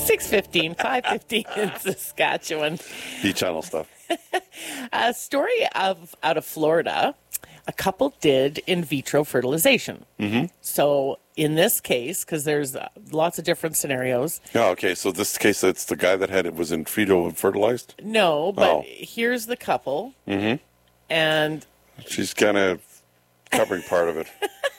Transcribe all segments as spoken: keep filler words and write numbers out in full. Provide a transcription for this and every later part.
six fifteen, five fifteen in Saskatchewan. B-channel stuff. A story of out of Florida. A couple did in vitro fertilization. Mm-hmm. So in this case, because there's uh, lots of different scenarios. Yeah, okay. So this case, it's the guy that had it was in vitro fertilized? No, but Oh. here's the couple. Mm-hmm. And She's kind of covering part of it.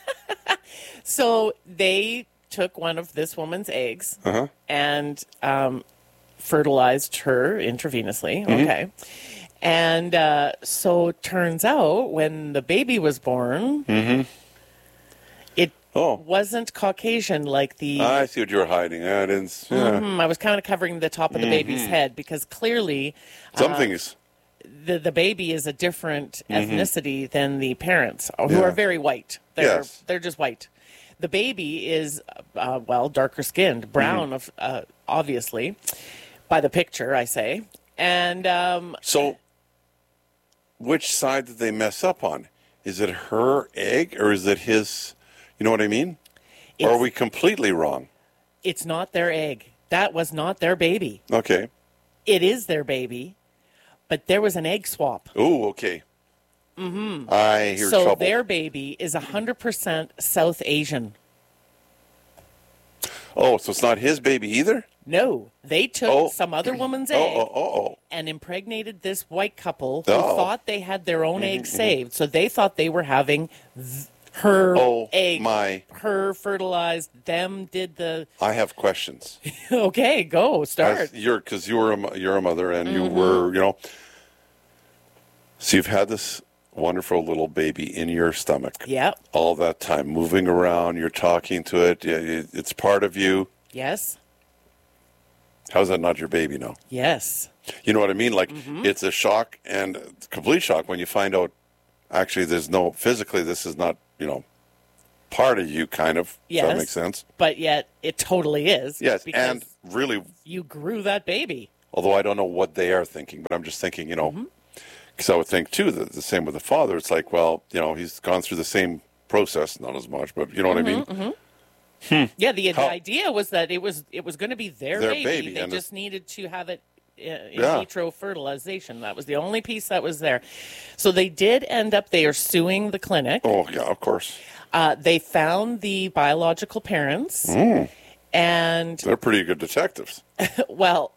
so they took one of this woman's eggs Uh-huh. and um, fertilized her intravenously. Mm-hmm. Okay. And uh, so it turns out when the baby was born, Mm-hmm. it Oh. wasn't Caucasian like the... I see what you were hiding. I didn't. Yeah. Hmm, I was kind of covering the top of the Mm-hmm. baby's head because clearly Some uh, things. the, the baby is a different ethnicity than the parents, who Mm-hmm. Yeah. are very white. They're, Yes. they're just white. The baby is, uh, well, darker skinned, brown, Mm-hmm. of uh, obviously, by the picture, I say. And um, So, which side did they mess up on? Is it her egg or is it his? You know what I mean? Or are It's- we completely wrong? it's not their egg. That was not their baby. Okay. It is their baby, but there was an egg swap. Oh, okay. Mm-hmm. I hear So trouble. their baby is one hundred percent South Asian. Oh, so it's not his baby either? No, they took Oh. some other woman's Oh, egg oh, oh, oh. and impregnated this white couple who Oh. thought they had their own egg saved. So they thought they were having th- her Oh, egg, my. her fertilized. Them did the I have questions. okay. Go start. As you're because you were a, mo- you're a mother and you were you know. So you've had this wonderful little baby in your stomach Yep. all that time, moving around. You're talking to it. yeah, it- It's part of you. Yes. How's that not your baby now? Yes. You know what I mean? Like Mm-hmm. it's a shock and complete shock when you find out. Actually, there's no physically. This is not you know part of you. Kind of. Yes. Does that make sense? But yet it totally is. Yes, because and really, you grew that baby. although I don't know what they are thinking, but I'm just thinking, you know, Mm-hmm. because I would think too that the same with the father. It's like, well, you know, he's gone through the same process, not as much, but you know what Mm-hmm, I mean. Yeah, the, the How- idea was that it was it was going to be their, Their baby. baby, They and just needed to have it uh, in Yeah. vitro fertilization. That was the only piece that was there. So they did end up. They are suing the clinic. Oh yeah, of course. Uh, they found the biological parents, Mm. and They're pretty good detectives. well,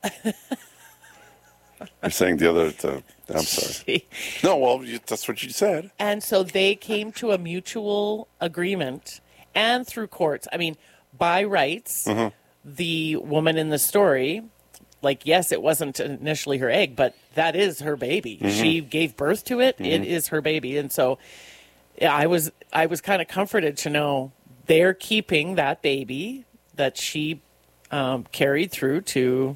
You're saying the other. The, I'm sorry. No, well, you, that's what you said. and so they came to a mutual agreement, and through courts. I mean, by rights, Mm-hmm. the woman in the story, like, yes, it wasn't initially her egg, but that is her baby. Mm-hmm. She gave birth to it. It is her baby. And so yeah, I was I was kind of comforted to know they're keeping that baby that she um, carried through to,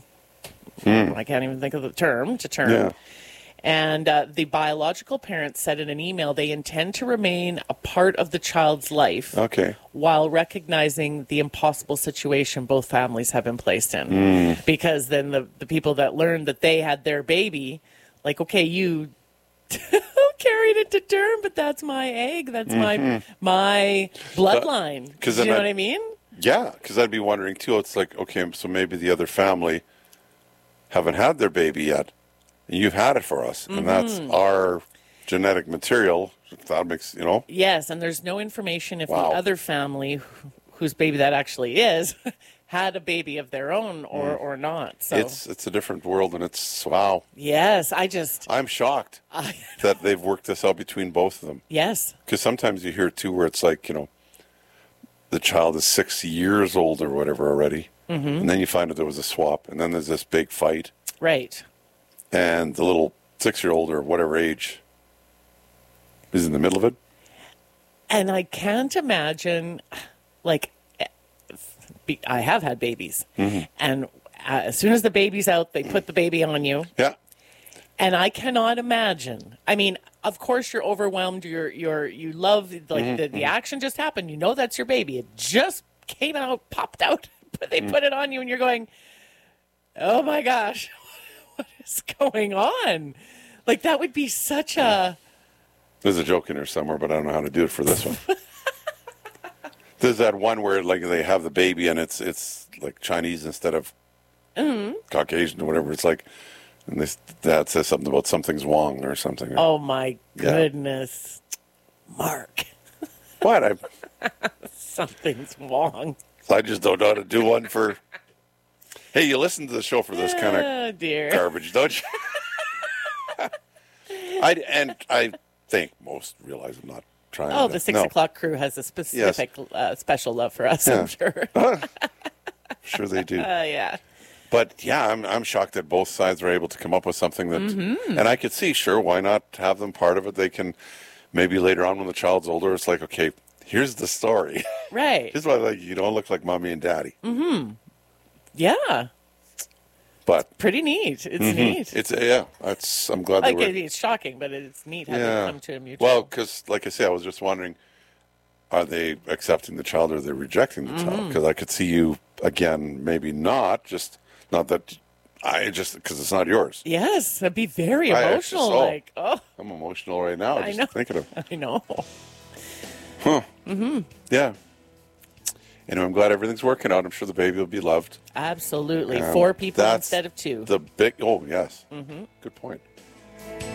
I can't even think of the term, to term. Yeah. And uh, the biological parents said in an email they intend to remain a part of the child's life Okay. while recognizing the impossible situation both families have been placed in. Mm. Because then the, the people that learned that they had their baby, like, okay, you carried it to term, but that's my egg. That's my my bloodline. Mm-hmm. 'cause Do you then know I- what I mean? Yeah, because I'd be wondering too. It's like, okay, so maybe the other family haven't had their baby yet, and you've had it for us, and that's Mm-hmm. our genetic material. If that makes you know. Yes, and there's no information if Wow. the other family, wh- whose baby that actually is, had a baby of their own or, or not. So, It's it's a different world, and it's wow. yes, I just, I'm shocked I, that they've worked this out between both of them. yes, Because sometimes you hear too where it's like, you know, the child is six years old or whatever already, mm-hmm. and then you find out there was a swap, and then there's this big fight, right. and the little six-year-old or whatever age is in the middle of it. And I can't imagine, like, eh, be- I have had babies, Mm-hmm. and uh, as soon as the baby's out, they put the baby on you, Yeah. and I cannot imagine. I mean, of course, you're overwhelmed. You're you're you love like Mm-hmm. the, the action just happened. You know that's your baby. It just came out, popped out, but they Mm. put it on you, and you're going, "Oh my gosh, what is going on?" Like that would be such a. There's a joke in there somewhere, but I don't know how to do it for this one. There's that one where like they have the baby and it's it's like Chinese instead of Caucasian or whatever. It's like, and this dad says something about something's wrong or something. Oh my Yeah. goodness, Mark, What? I something's wrong. I just don't know how to do one for. Hey, you listen to the show for this kind of Oh dear. garbage, don't you? I and I think most realize I'm not trying. Oh, to, the six no. o'clock crew has a specific, uh, special love for us. Yeah. I'm sure. Sure they do. Uh, yeah. But yeah, I'm I'm shocked that both sides were able to come up with something that, Mm-hmm. and I could see, sure, why not have them part of it? They can maybe later on when the child's older, it's like, okay, here's the story. Right. Here's why, like, you don't look like mommy and daddy. Yeah. But Pretty neat. It's neat. it's yeah, it's I'm glad like they were. it's shocking, but it's neat how Yeah. they come to a mutual. Well, because like I say, I was just wondering, are they accepting the child or are they rejecting the Mm-hmm. child? Because I could see you again, maybe not. Just not that I just because it's not yours. Yes, that'd be very I actually emotional. saw. Like, oh, I'm emotional right now I just know. thinking of. I know. Yeah. Anyway, I'm glad everything's working out. I'm sure the baby will be loved. Absolutely. Um, Four people that's instead of two. The big. Oh yes. Mm-hmm. Good point.